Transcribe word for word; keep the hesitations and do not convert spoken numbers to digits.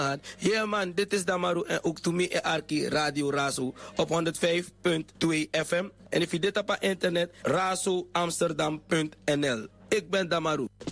Ja man, dit is Damaru en ook to me en Arki Radio Razo op honderd vijf komma twee F M. En if je dit op internet, razo amsterdam punt n l. Ik ben Damaru.